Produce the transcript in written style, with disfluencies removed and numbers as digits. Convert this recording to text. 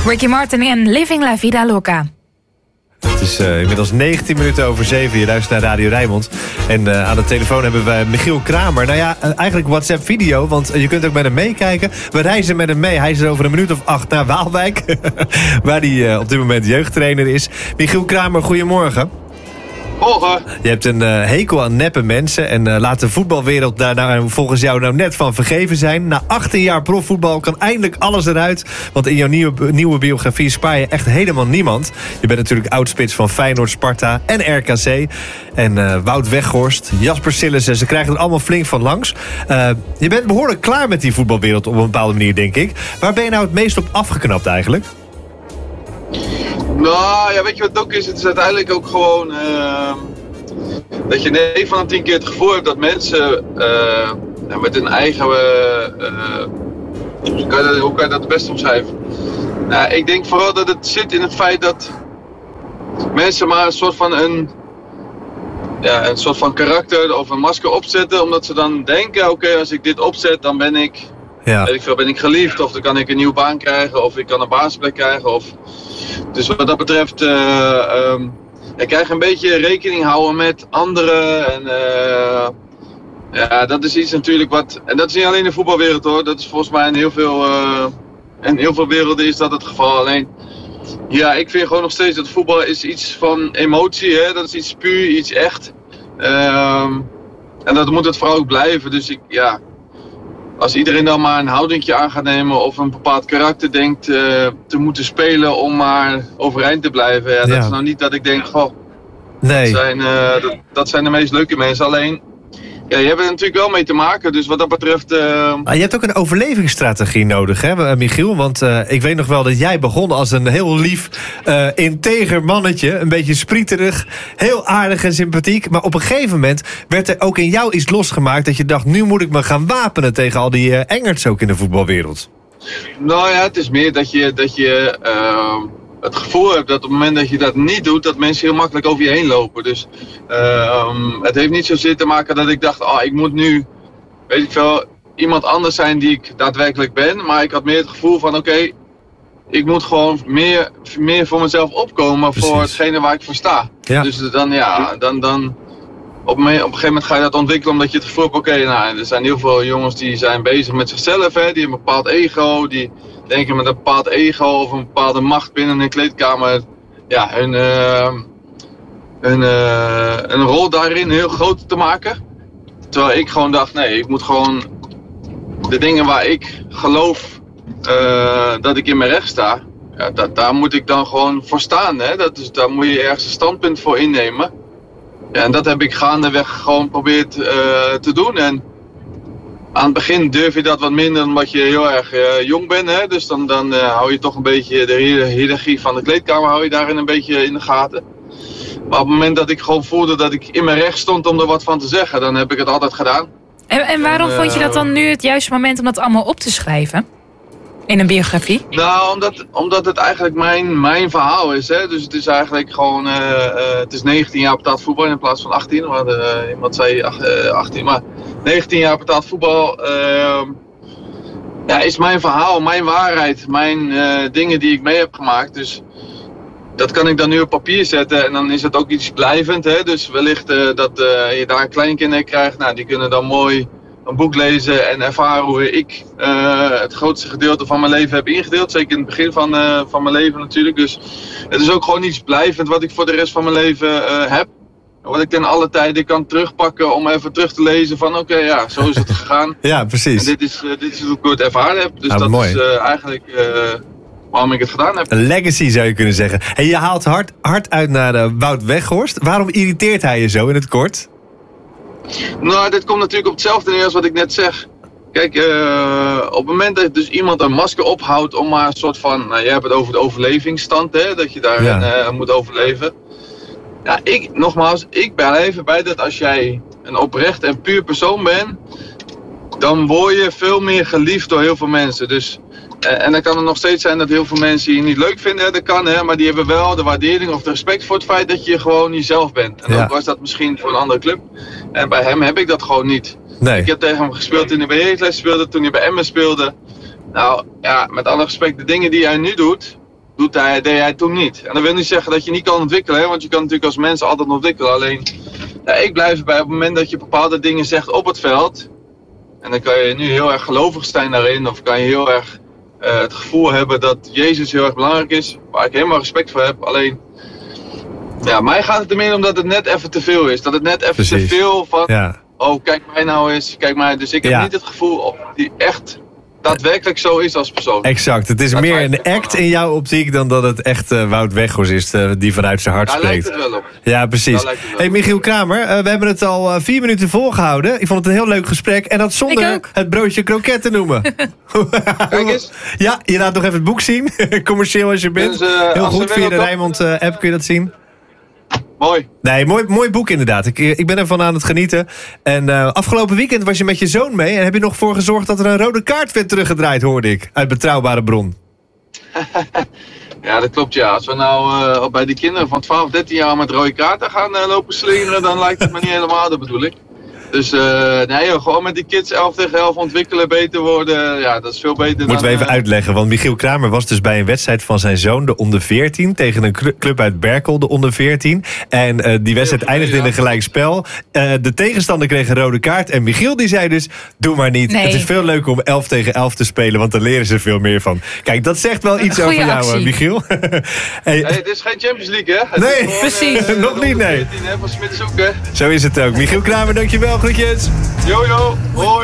Ricky Martin en Living La Vida Loca. Het is inmiddels 19 minuten over 7. Je luistert naar Radio Rijnmond. En aan de telefoon hebben we Michiel Kramer. Nou ja, eigenlijk WhatsApp video, want je kunt ook met hem meekijken. We reizen met hem mee. Hij is er over een minuut of 8 naar Waalwijk. Waar hij op dit moment jeugdtrainer is. Michiel Kramer, goedemorgen. Morgen. Je hebt een hekel aan neppe mensen. En laat de voetbalwereld daar volgens jou nou net van vergeven zijn. Na 18 jaar profvoetbal kan eindelijk alles eruit. Want in jouw nieuwe biografie spaar je echt helemaal niemand. Je bent natuurlijk oudspits van Feyenoord, Sparta en RKC. En Wout Weghorst, Jasper Sillissen, ze krijgen er allemaal flink van langs. Je bent behoorlijk klaar met die voetbalwereld op een bepaalde manier, denk ik. Waar ben je nou het meest op afgeknapt eigenlijk? Nou ja, weet je wat het ook is? Het is uiteindelijk ook gewoon dat je 9 van de 10 keer het gevoel hebt dat mensen met hun eigen... hoe kan je dat het beste omschrijven? Nou, ik denk vooral dat het zit in het feit dat mensen maar een soort van karakter of een masker opzetten. Omdat ze dan denken, oké, als ik dit opzet dan ben ik... Ja. Ben ik geliefd, of dan kan ik een nieuwe baan krijgen, of ik kan een basisplek krijgen. Dus wat dat betreft, je krijgt een beetje rekening houden met anderen. En dat is iets natuurlijk wat... En dat is niet alleen in de voetbalwereld hoor, dat is volgens mij in heel veel werelden is dat het geval. Alleen, ja, ik vind gewoon nog steeds dat voetbal is iets van emotie, hè? Dat is iets puur, iets echt. En dat moet het vooral ook blijven, dus als iedereen dan maar een houdingje aan gaat nemen of een bepaald karakter denkt te moeten spelen om maar overeind te blijven. Ja, dat is nou niet dat ik denk, nee. Dat zijn de meest leuke mensen. Alleen, ja, je hebt er natuurlijk wel mee te maken. Dus wat dat betreft... Je hebt ook een overlevingsstrategie nodig, hè, Michiel? Want ik weet nog wel dat jij begon als een heel lief, integer mannetje. Een beetje sprieterig, heel aardig en sympathiek. Maar op een gegeven moment werd er ook in jou iets losgemaakt dat je dacht, nu moet ik me gaan wapenen tegen al die engerts ook in de voetbalwereld. Nou ja, het is meer dat je het gevoel hebt dat op het moment dat je dat niet doet, dat mensen heel makkelijk over je heen lopen. Dus het heeft niet zozeer te maken dat ik dacht, ik moet nu, weet ik veel, iemand anders zijn die ik daadwerkelijk ben. Maar ik had meer het gevoel van, oké, ik moet gewoon meer voor mezelf opkomen. Precies. Voor hetgene waar ik voor sta. Ja. Dus dan op een gegeven moment ga je dat ontwikkelen omdat je het gevoel hebt, er zijn heel veel jongens die zijn bezig met zichzelf, hè, die hebben een bepaald ego, die denken met een bepaald ego of een bepaalde macht binnen een kleedkamer, ja, hun rol daarin heel groot te maken. Terwijl ik gewoon dacht, nee, ik moet gewoon de dingen waar ik geloof dat ik in mijn recht sta, daar moet ik dan gewoon voor staan. Hè? Daar moet je ergens een standpunt voor innemen. Ja, en dat heb ik gaandeweg gewoon geprobeerd te doen. En aan het begin durf je dat wat minder omdat je heel erg jong bent. Hè? Dus dan hou je toch een beetje de hiërarchie van de kleedkamer hou je daarin een beetje in de gaten. Maar op het moment dat ik gewoon voelde dat ik in mijn recht stond om er wat van te zeggen, dan heb ik het altijd gedaan. En waarom vond je dat dan nu het juiste moment om dat allemaal op te schrijven? In een biografie? Nou, omdat het eigenlijk mijn verhaal is. Hè? Dus het is eigenlijk gewoon... het is 19 jaar betaald voetbal in plaats van 18. Maar iemand zei 18, maar 19 jaar betaald voetbal... is mijn verhaal, mijn waarheid, mijn dingen die ik mee heb gemaakt. Dus dat kan ik dan nu op papier zetten en dan is het ook iets blijvend. Hè? Dus wellicht dat je daar kleinkinderen krijgt. Nou, die kunnen dan mooi een boek lezen en ervaren hoe ik het grootste gedeelte van mijn leven heb ingedeeld. Zeker in het begin van mijn leven natuurlijk. Dus het is ook gewoon iets blijvend wat ik voor de rest van mijn leven heb. Wat ik ten alle tijden kan terugpakken om even terug te lezen van zo is het gegaan. Ja, precies. En dit is hoe ik het ervaren heb. Dus dat mooi. Is eigenlijk waarom ik het gedaan heb. Een legacy zou je kunnen zeggen. En je haalt hard uit naar Wout Weghorst. Waarom irriteert hij je zo in het kort? Nou, dit komt natuurlijk op hetzelfde neer als wat ik net zeg. Kijk, op het moment dat dus iemand een masker ophoudt om maar een soort van... Nou, jij hebt het over de overlevingsstand, hè, dat je daarin moet overleven. Ja, ik blijf erbij dat als jij een oprecht en puur persoon bent, dan word je veel meer geliefd door heel veel mensen. Dus, en dan kan het nog steeds zijn dat heel veel mensen je niet leuk vinden, hè, dat kan, hè, maar die hebben wel de waardering of de respect voor het feit dat je gewoon jezelf bent. En ook was dat misschien voor een andere club. En bij hem heb ik dat gewoon niet. Nee. Ik heb tegen hem gespeeld in de B-les speelde, toen hij bij Emmen speelde. Nou ja, met alle respect, de dingen die hij nu doet, deed hij toen niet. En dat wil niet zeggen dat je niet kan ontwikkelen, hè, want je kan natuurlijk als mens altijd ontwikkelen. Alleen, ik blijf erbij op het moment dat je bepaalde dingen zegt op het veld. En dan kan je nu heel erg gelovig zijn daarin, of kan je heel erg het gevoel hebben dat Jezus heel erg belangrijk is, waar ik helemaal respect voor heb. Alleen, mij gaat het er meer om dat het net even te veel is. Dat het net even te veel van, kijk mij nou eens, kijk mij. Dus ik heb niet het gevoel die echt daadwerkelijk zo is als persoon. Exact, het is meer een act in jouw optiek dan dat het echt Wout Weghorst is die vanuit zijn hart spreekt. Daar lijkt het wel op. Ja, precies. Hey, Michiel Kramer, we hebben het al 4 minuten volgehouden. Ik vond het een heel leuk gesprek en dat zonder het broodje kroket te noemen. Kijk eens. Ja, je laat nog even het boek zien. Commercieel als je bent. Dus, heel goed, via de Rijnmond-app kun je dat zien. Mooi. Nee, mooi boek inderdaad. Ik ben ervan aan het genieten. En afgelopen weekend was je met je zoon mee en heb je nog voor gezorgd dat er een rode kaart werd teruggedraaid, hoorde ik. Uit betrouwbare bron. Ja, dat klopt, ja. Als we nou bij die kinderen van 12, 13 jaar met rode kaarten gaan lopen slingeren, dan lijkt het me niet helemaal, dat bedoel ik. Dus gewoon met die kids 11 tegen 11 ontwikkelen, beter worden. Ja, dat is veel beter. Moeten we even uitleggen, want Michiel Kramer was dus bij een wedstrijd van zijn zoon, de onder 14, tegen een club uit Berkel, de onder 14. En die wedstrijd eindigde in een gelijkspel. De tegenstander kreeg een rode kaart en Michiel die zei dus, doe maar niet. Nee. Het is veel leuker om 11 tegen 11 te spelen, want daar leren ze veel meer van. Kijk, dat zegt wel iets over jou, Michiel. Hey, het is geen Champions League, hè? Nee, gewoon, precies. Nog niet, nee. 14, hè, van Smitshoek, hè? Zo is het ook. Michiel Kramer, dankjewel. Groetjes. Yo, hoi.